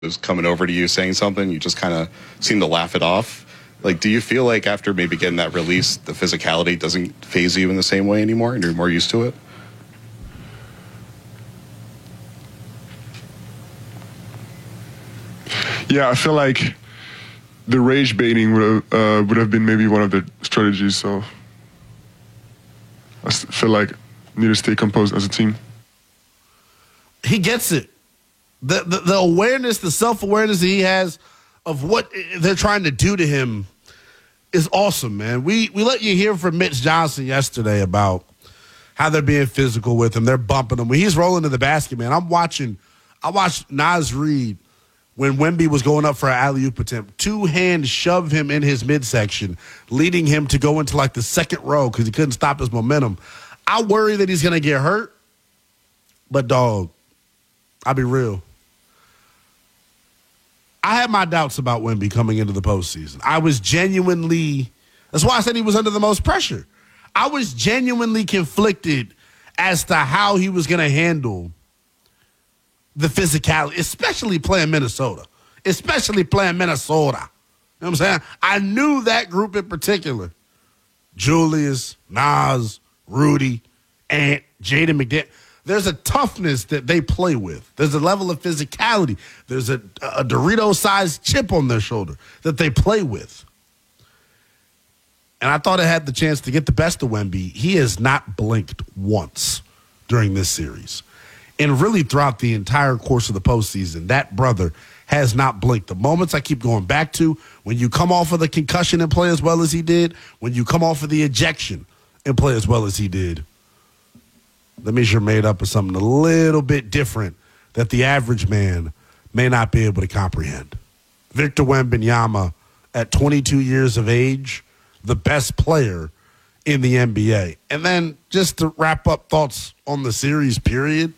was coming over to you saying something, you just kind of seem to laugh it off. Like, do you feel like after maybe getting that release, the physicality doesn't faze you in the same way anymore and you're more used to it? Yeah, I feel like the rage baiting would have been maybe one of the strategies. So I feel like we need to stay composed as a team. He gets it. The awareness, the self-awareness that he has of what they're trying to do to him is awesome, man. We let you hear from Mitch Johnson yesterday about how they're being physical with him. They're bumping him. When he's rolling to the basket, man, I watched Naz Reid when Wemby was going up for an alley-oop attempt. Two hands shoved him in his midsection, leading him to go into like the second row because he couldn't stop his momentum. I worry that he's going to get hurt, but dog, I'll be real. I had my doubts about Wemby coming into the postseason. I was genuinely, that's why I said he was under the most pressure. I was genuinely conflicted as to how he was going to handle the physicality, especially playing Minnesota. You know what I'm saying? I knew that group in particular. Julius, Nas, Rudy, Ant, Jaden McDaniels. There's a toughness that they play with. There's a level of physicality. There's a Dorito-sized chip on their shoulder that they play with. And I thought it had the chance to get the best of Wemby. He has not blinked once during this series. And really throughout the entire course of the postseason, that brother has not blinked. The moments I keep going back to, when you come off of the concussion and play as well as he did, when you come off of the ejection and play as well as he did, that means you're made up of something a little bit different that the average man may not be able to comprehend. Victor Wembanyama, at 22 years of age, the best player in the NBA. And then just to wrap up thoughts on the series, period,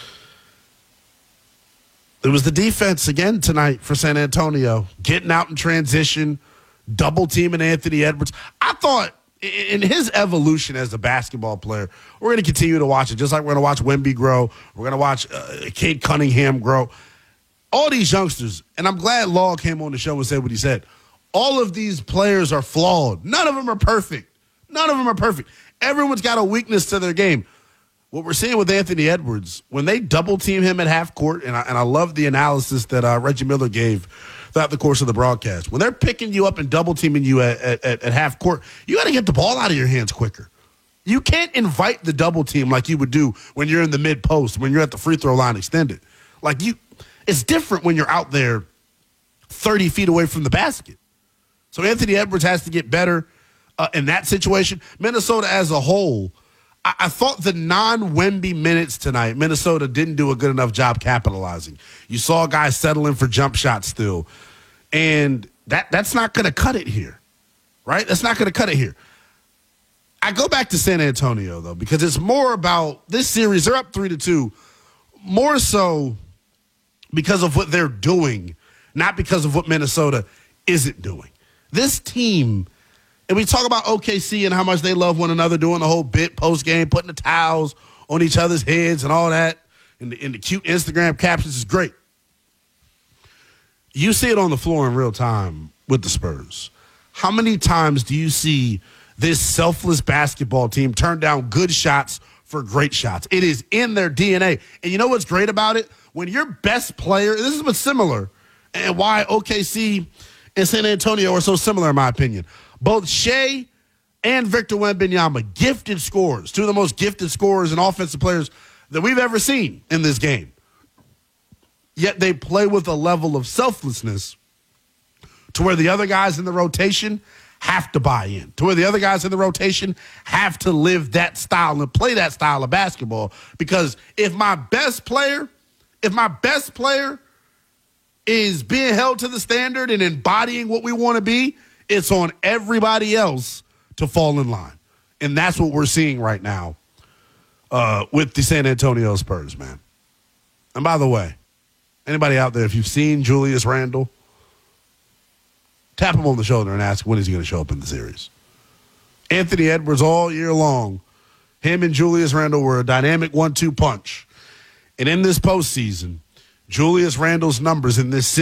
it was the defense again tonight for San Antonio, getting out in transition, double teaming Anthony Edwards. I thought in his evolution as a basketball player, we're going to continue to watch it, just like we're going to watch Wemby grow. We're going to watch Cade Cunningham grow. All these youngsters, and I'm glad Law came on the show and said what he said. All of these players are flawed. None of them are perfect. Everyone's got a weakness to their game. What we're seeing with Anthony Edwards, when they double team him at half court, and I love the analysis that Reggie Miller gave throughout the course of the broadcast. When they're picking you up and double teaming you at half court, you got to get the ball out of your hands quicker. You can't invite the double team like you would do when you're in the mid post, when you're at the free throw line extended. It's different when you're out there 30 feet away from the basket. So Anthony Edwards has to get better in that situation. Minnesota as a whole, I thought the non-Wemby minutes tonight, Minnesota didn't do a good enough job capitalizing. You saw guys settling for jump shots still. And that's not going to cut it here, right? That's not going to cut it here. I go back to San Antonio, though, because it's more about this series. They're up 3-2, more so because of what they're doing, not because of what Minnesota isn't doing. This team, and we talk about OKC and how much they love one another, doing the whole bit post-game, putting the towels on each other's heads and all that, and the cute Instagram captions is great. You see it on the floor in real time with the Spurs. How many times do you see this selfless basketball team turn down good shots for great shots? It is in their DNA. And you know what's great about it? When your best player, this is what's similar, and why OKC and San Antonio are so similar in my opinion. Both Shea and Victor Wembanyama, gifted scorers, two of the most gifted scorers and offensive players that we've ever seen in this game. Yet they play with a level of selflessness to where the other guys in the rotation have to buy in, to where the other guys in the rotation have to live that style and play that style of basketball. Because if my best player is being held to the standard and embodying what we want to be, it's on everybody else to fall in line. And that's what we're seeing right now with the San Antonio Spurs, man. And by the way, anybody out there, if you've seen Julius Randle, tap him on the shoulder and ask when is he going to show up in the series. Anthony Edwards all year long, him and Julius Randle were a dynamic 1-2 punch. And in this postseason, Julius Randle's numbers in this